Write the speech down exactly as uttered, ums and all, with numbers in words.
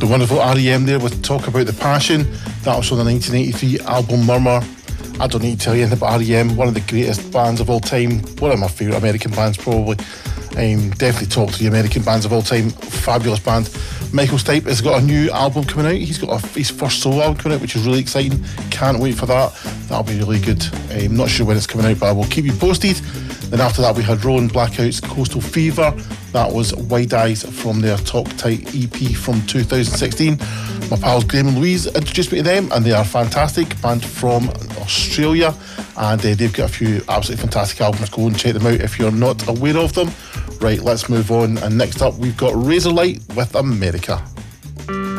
The wonderful R E M there with Talk About the Passion. That was from the nineteen eighty-three album Murmur. I don't need to tell you anything about R E M, one of the greatest bands of all time, one of my favourite American bands probably. Um, definitely top three American bands of all time. Fabulous band. Michael Stipe has got a new album coming out. He's got a, his first solo album coming out, which is really exciting. Can't wait for that. That'll be really good. I'm um, not sure when it's coming out, but I will keep you posted. Then after that we had Rowan Blackout's Coastal Fever. That was Wide Eyes from their Talk Tight E P from two thousand sixteen. My pals Graham and Louise introduced me to them, and they are fantastic. Band from Australia, and uh, they've got a few absolutely fantastic albums. Go and check them out if you're not aware of them. Right, let's move on. And next up we've got Razorlight with America.